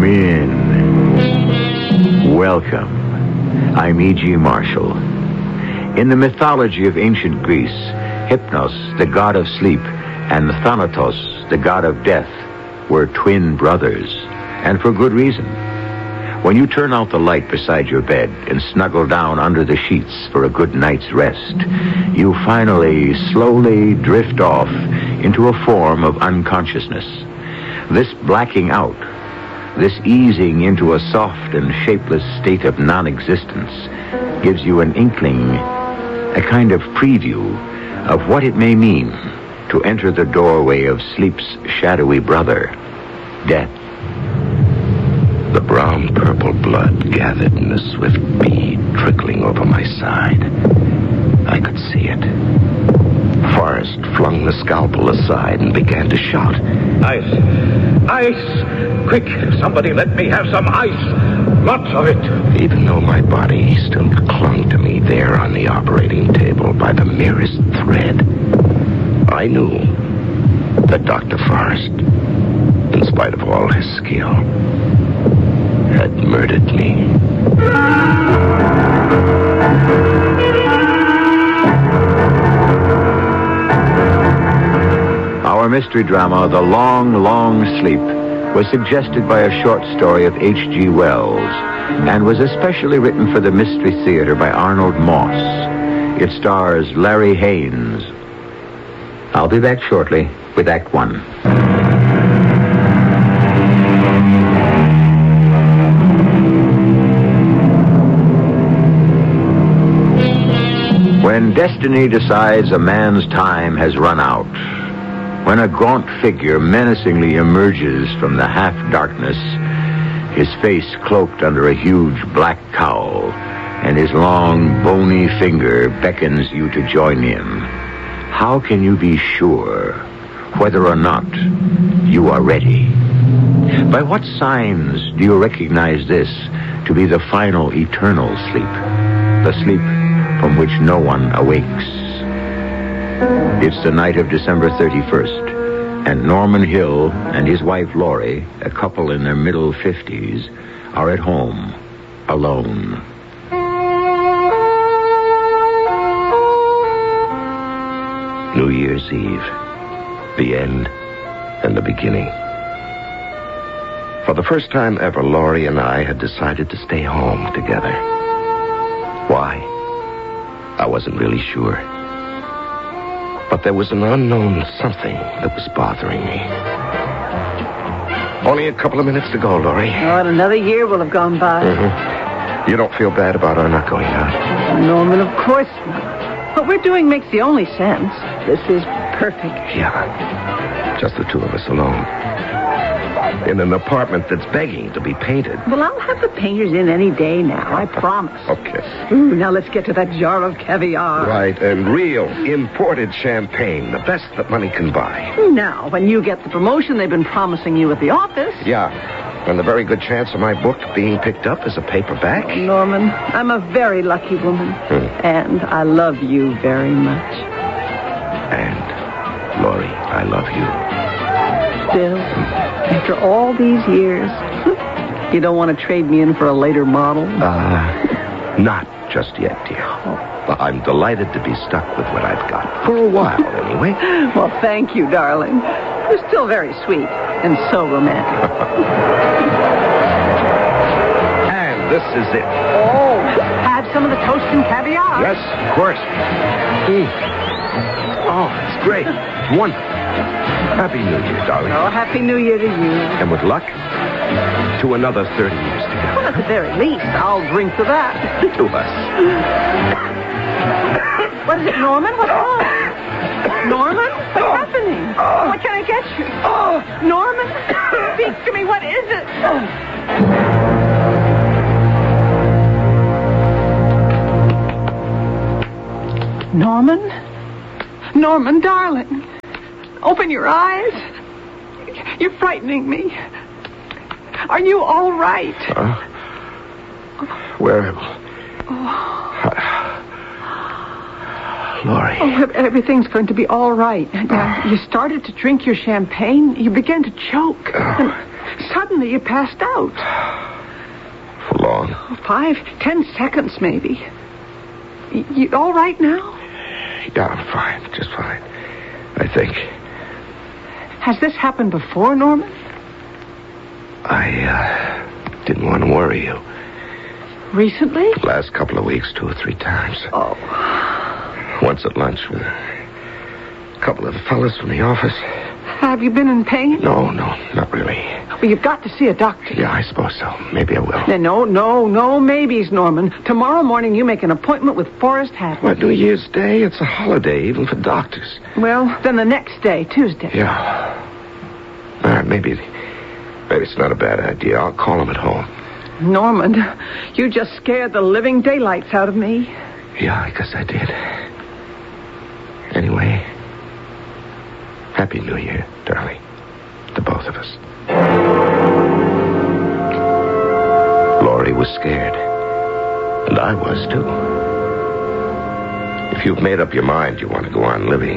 Come in. Welcome. I'm E.G. Marshall. In the mythology of ancient Greece, Hypnos, the god of sleep, and Thanatos, the god of death, were twin brothers, and for good reason. When you turn out the light beside your bed and snuggle down under the sheets for a good night's rest, you finally slowly drift off into a form of unconsciousness. This blacking out, this easing into a soft and shapeless state of non-existence, gives you an inkling, a kind of preview of what it may mean to enter the doorway of sleep's shadowy brother, death. The brown-purple blood gathered in a swift bead trickling over my side. I could see it. Forrest flung the scalpel aside and began to shout. Ice! Ice! Quick! Somebody let me have some ice! Lots of it! Even though my body still clung to me there on the operating table by the merest thread, I knew that Dr. Forrest, in spite of all his skill, had murdered me. Our mystery drama, The Long, Long Sleep, was suggested by a short story of H.G. Wells and was especially written for the Mystery Theater by Arnold Moss. It stars Larry Haines. I'll be back shortly with Act One. When destiny decides a man's time has run out, when a gaunt figure menacingly emerges from the half-darkness, his face cloaked under a huge black cowl, and his long, bony finger beckons you to join him, how can you be sure whether or not you are ready? By what signs do you recognize this to be the final eternal sleep, the sleep from which no one awakes? It's the night of December 31st, and Norman Hill and his wife Laurie, a couple in their middle 50s, are at home, alone. New Year's Eve, the end and the beginning. For the first time ever, Laurie and I had decided to stay home together. Why? I wasn't really sure. But there was an unknown something that was bothering me. Only a couple of minutes to go, Laurie. Oh, and another year will have gone by. Mm-hmm. You don't feel bad about our not going out? Norman, of course not. What we're doing makes the only sense. This is perfect. Yeah. Just the two of us alone. In an apartment that's begging to be painted. Well, I'll have the painters in any day now, I promise. Okay. Ooh, now let's get to that jar of caviar. Right, and real imported champagne, the best that money can buy. Now, when you get the promotion they've been promising you at the office. Yeah, and the very good chance of my book being picked up as a paperback. Oh, Norman, I'm a very lucky woman. And I love you very much. And, Laurie, I love you. Still, after all these years, you don't want to trade me in for a later model? Not just yet, dear. But I'm delighted to be stuck with what I've got. For a while, anyway. Well, thank you, darling. You're still very sweet and so romantic. And this is it. Oh, have some of the toast and caviar. Yes, of course. Oh, it's great. It's wonderful. Happy New Year, darling. Oh, Happy New Year to you. And with luck, to another 30 years together. Well, at the very least, I'll drink to that. To us. What is it, Norman? What's wrong? Norman? What's happening? What can I get you? Norman? Speak to me. What is it? Norman? Norman, darling. Open your eyes. You're frightening me. Are you all right? Where? Laurie. Oh, everything's going to be all right. You started to drink your champagne. You began to choke. And suddenly suddenly you passed out. For long. 5-10 seconds, maybe. You all right now? Yeah, I'm fine. Just fine. I think. Has this happened before, Norman? I didn't want to worry you. Recently? Last couple of weeks, 2 or 3 times. Oh. Once at lunch with a couple of the fellas from the office. Have you been in pain? No, not really. Well, you've got to see a doctor. Yeah, I suppose so. Maybe I will. No maybes, Norman. Tomorrow morning you make an appointment with Forrest Haddon. What, New Year's Day? It's a holiday, even for doctors. Well, then the next day, Tuesday. Yeah. Maybe it's not a bad idea. I'll call him at home. Norman, you just scared the living daylights out of me. Yeah, I guess I did. Anyway, Happy New Year, darling, to both of us. Laurie was scared, and I was too. If you've made up your mind you want to go on living,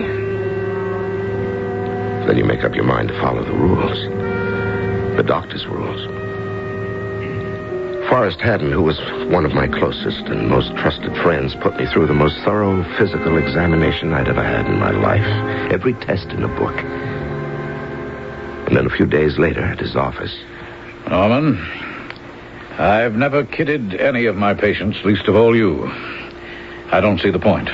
then you make up your mind to follow the rules, the doctor's rules. Forrest Haddon, who was one of my closest and most trusted friends, put me through the most thorough physical examination I'd ever had in my life. Every test in a book. And then a few days later at his office. Norman, I've never kidded any of my patients, least of all you. I don't see the point.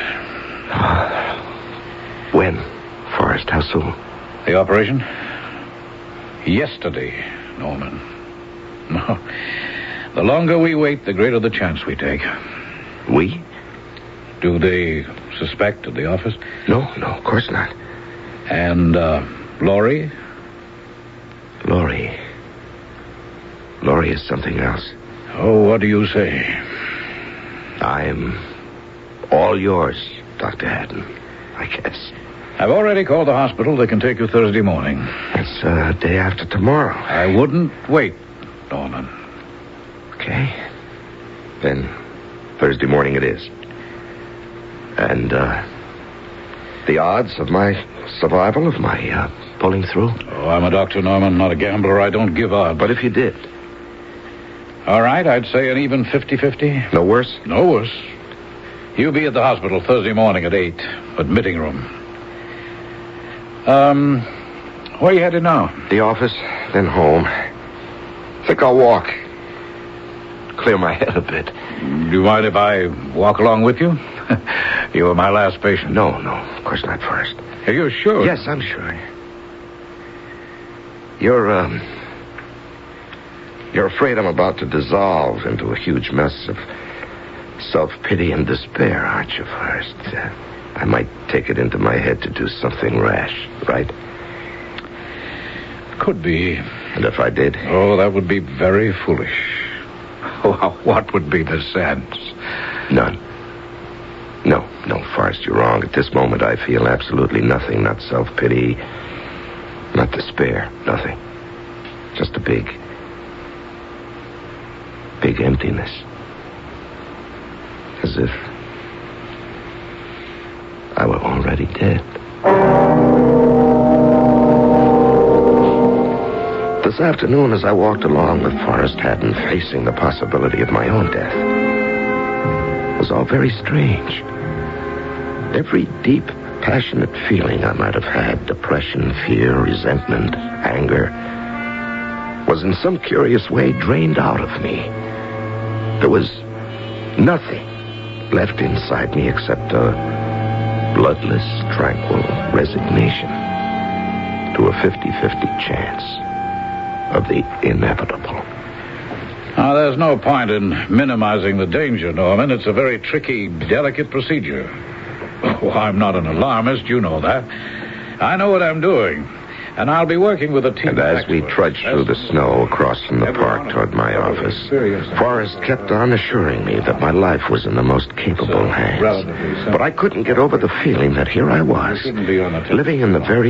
When, Forrest? How soon? The operation? Yesterday, Norman. No. The longer we wait, the greater the chance we take. We? Do they suspect at the office? No, of course not. And, Laurie? Laurie is something else. Oh, what do you say? I'm all yours, Dr. Haddon, I guess. I've already called the hospital. They can take you Thursday morning. That's day after tomorrow. I wouldn't wait, Norman. Okay. Then Thursday morning it is. And, the odds of my survival, of my, pulling through? Oh, I'm a doctor, Norman, not a gambler. I don't give odds. But if you did? All right, I'd say an even 50-50. No worse? No worse. You'll be at the hospital Thursday morning at 8, admitting room. Where are you headed now? The office, then home. Think I'll walk. Clear my head a bit. Do you mind if I walk along with you? You were my last patient. No, of course not, Forrest. Are you sure? Yes, I'm sure. You're afraid I'm about to dissolve into a huge mess of self-pity and despair, aren't you, Forrest? I might take it into my head to do something rash, right? Could be. And if I did? Oh, that would be very foolish. Oh, what would be the sense? None. No, Forrest, you're wrong. At this moment, I feel absolutely nothing. Not self-pity, not despair, nothing. Just a big emptiness. As if I were already dead. This afternoon, as I walked along with Forrest Haddon, facing the possibility of my own death, it was all very strange. Every deep, passionate feeling I might have had, depression, fear, resentment, anger, was in some curious way drained out of me. There was nothing left inside me except a bloodless, tranquil resignation to a 50-50 chance of the inevitable. Now, there's no point in minimizing the danger, Norman. It's a very tricky, delicate procedure. Oh, I'm not an alarmist, you know that. I know what I'm doing, and I'll be working with a team of experts. And as we trudged through the snow across from the park toward my office, Forrest kept on assuring me that my life was in the most capable hands. But I couldn't get over the feeling that here I was, living in the very